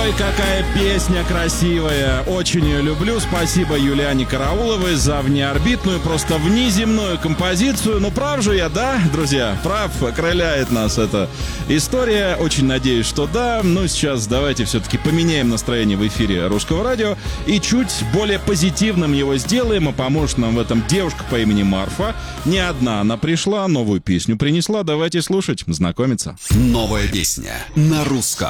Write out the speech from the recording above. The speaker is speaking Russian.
Ой, какая песня красивая. Очень ее люблю. Спасибо Юлиане Карауловой за внеорбитную, просто внеземную композицию. Ну, прав же я, да, друзья? Прав, окрыляет нас эта история. Очень надеюсь, что да. Ну, сейчас давайте все-таки поменяем настроение в эфире Русского радио и чуть более позитивным его сделаем. И поможет нам в этом девушка по имени Марфа. Не одна она пришла, новую песню принесла. Давайте слушать, знакомиться. Новая песня на русском.